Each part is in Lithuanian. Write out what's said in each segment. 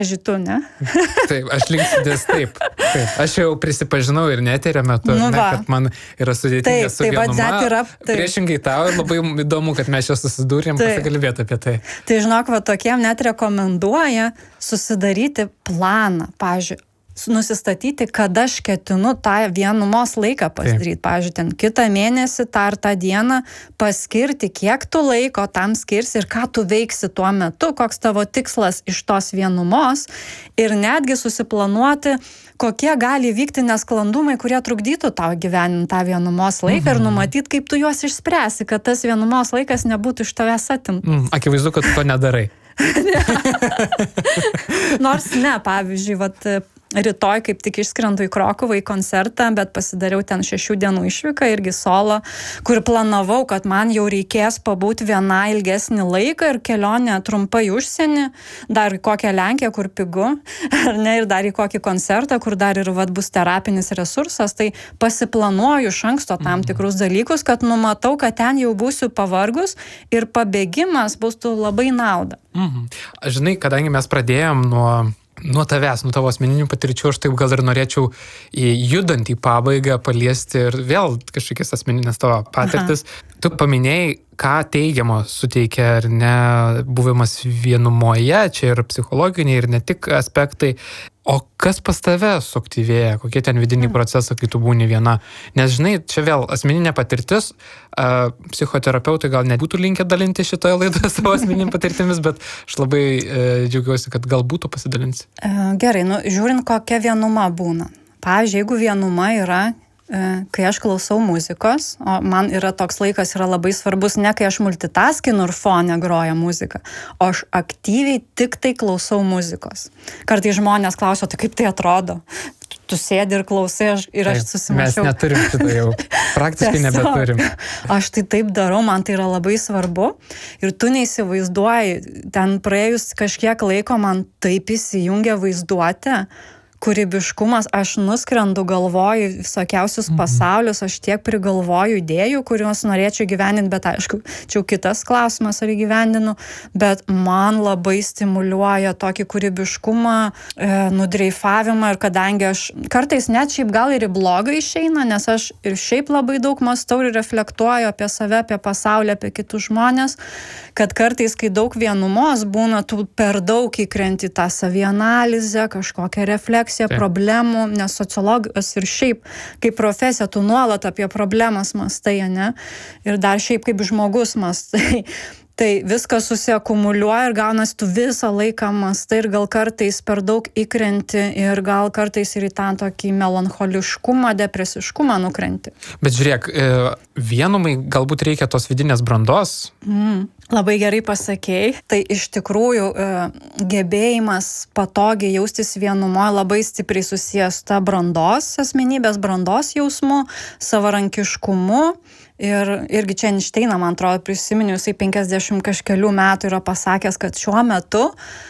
Žitu, ne? Taip, aš linksdės taip. Aš jau prisipažinau ir neterio metu, kad man yra sudėtinga su vienuma. Priešingai tau, labai įdomu, kad mes čia susidūrėm pasikalbėti apie tai. Tai žinok, tokiem net rekomenduoja susidaryti planą, pavyzdžiui, nusistatyti, kada aš ketinu tą vienumos laiką pasidaryti. Pavyzdžiui, ten kitą mėnesį, tą dieną paskirti, kiek tu laiko tam skirsi ir ką tu veiksi tuo metu, koks tavo tikslas iš tos vienumos ir netgi susiplanuoti, kokie gali vykti nesklandumai, kurie trukdytų tau gyveninti tą vienumos laiką ir numatyti, kaip tu juos išspręsi, kad tas vienumos laikas nebūtų iš tavęs atimtas. Akivaizdu, kad tu to nedarai. Nors ne, pavyzdžiui, rytoj kaip tik išskrendu į Krokuvą į koncertą, bet pasidariau ten 6 dienų išvyką, irgi solo, kur planavau, kad man jau reikės pabūti vieną ilgesnį laiką ir kelionę trumpai užsienį, dar į kokią Lenkiją, kur pigu, ar ne, ir dar į kokį koncertą, kur dar ir bus terapinis resursas, tai pasiplanuoju iš anksto tam tikrus dalykus, kad numatau, kad ten jau būsiu pavargus ir pabėgimas bus labai nauda. Žinai, kadangi mes pradėjom nuo tavęs, nuo tavo asmeninių patirčių, aš taip gal ir norėčiau judant į pabaigą paliesti ir vėl kažkokias asmeninės tavo patirtis. Tu paminėjai, ką teigiamo suteikia ar ne buvimas vienumoje, čia ir psichologiniai, ir ne tik aspektai. O kas pas tave suaktyvėja, kokie ten vidiniai procesai, kai tu būni viena? Nes žinai, čia vėl asmeninė patirtis, psichoterapeutai gal nebūtų linkę dalinti šitoje laidoje savo asmeninėm patirtimis, bet aš labai džiaugiuosi, kad galbūt tu pasidalinsi. Gerai, žiūrint, kokia vienuma būna. Pavyzdžiui, jeigu vienuma yra, kai aš klausau muzikos, o man yra toks laikas yra labai svarbus, ne kai aš multitaskinu ir fone groja muzika, o aš aktyviai tik tai klausau muzikos. Kartais žmonės klausia, tai kaip tai atrodo? Tu sėdi ir klausai ir aš susimačiau. Mes neturim šitą jau, praktiškai nebeturim. Aš tai taip darau, man tai yra labai svarbu ir tu neįsivaizduoji, ten praėjus kažkiek laiko man taip įsijungia vaizduotė, kūrybiškumas, aš nuskrendu, galvoju visokiausius pasaulius, aš tiek prigalvoju idėjų, kuriuos norėčiau gyveninti, bet aišku, čia jau kitas klausimas, ar įgyvendinu, bet man labai stimuliuoja tokį kūrybiškumą, nudreifavimą ir kadangi aš kartais net šiaip gal ir į blogą išeina, nes aš ir šiaip labai daug mąstau ir reflektuoju apie save, apie pasaulį, apie kitus žmonės, kad kartais, kai daug vienumos būna, tu per daug įkrenti tą savianalizę, kažkokią refleksiją, problemų, nes sociologas ir šiaip kaip profesija, tu nuolat apie problemas mąstai, ne? Ir dar šiaip kaip žmogus mąstai. Tai viskas susiakumuliuoja ir gaunasi tu visą laiką mąstai ir gal kartais per daug įkrenti ir gal kartais ir į tą tokį melancholiškumą, depresiškumą nukrenti. Bet žiūrėk, vienumai galbūt reikia tos vidinės brandos. Labai gerai pasakei. Tai iš tikrųjų gebėjimas patogiai jaustis vienumoje labai stipriai susijęs su ta brandos, asmenybės brandos jausmu, savarankiškumu. Ir irgi čia Einšteiną, man atrodo, prisiminiau, jisai 50 kažkelių metų yra pasakęs, kad šiuo metu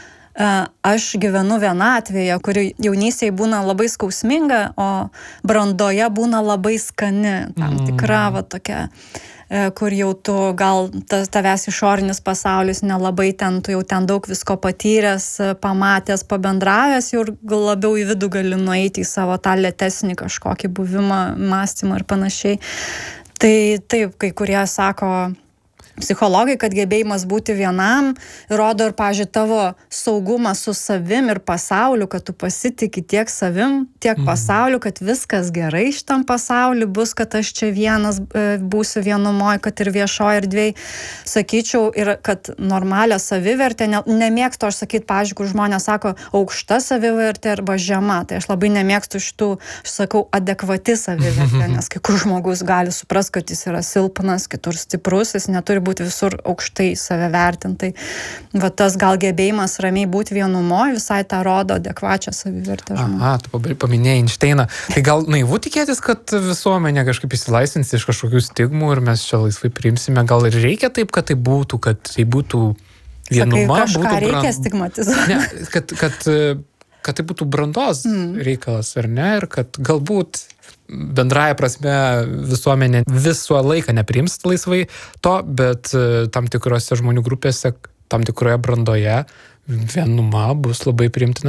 aš gyvenu vienatvėje, kuri jaunystėje būna labai skausminga, o brandoje būna labai skani, tam tikra tokia, kur jau tu gal tavęs išorinis pasaulis nelabai ten, tu jau ten daug visko patyręs, pamatęs, pabendravęs, jau labiau į vidų gali nueiti į savo tą lėtesnį kažkokį buvimą, mąstymą ir panašiai. Tai taip, kai kurie sako psichologai, kad gebėjimas būti vienam rodo ir, pavyzdžiui, tavo saugumą su savim ir pasauliu, kad tu pasitiki tiek savim, tiek pasauliu, kad viskas gerai šitam pasauliu bus, kad aš čia vienas būsiu vienumoj, kad ir viešoj erdvėj. Sakyčiau, ir kad normalią savivertę, nemėgstu aš sakyti, pavyzdžiui, kur žmonės sako aukšta savivertė arba žema, tai aš labai nemėgstu šitų, aš sakau, adekvati savivertė, nes kai kur žmogus gali suprasti, kad jis yra silpnas, kitur stiprus, jis neturi būti visur aukštai save vertintai. Va tas gal gebėjimas ramiai būti vienumoje visai tą rodo adekvačią savivertę žmonių. Aha, tu paminėjai Einšteiną. Tai gal naivu tikėtis, kad visuomenė kažkaip išsilaisvins iš kažkokių stigmų ir mes čia laisvai priimsime. Gal ir reikia taip, kad tai būtų vienuma. Sakai, kažką reikia stigmatizuoti. Ne, kad tai būtų brandos reikalas, ar ne? Ir kad galbūt bendraja prasme visuomenė visą laiką nepriims laisvai to, bet tam tikrose žmonių grupėse, tam tikroje brandoje vienuma bus labai priimtina.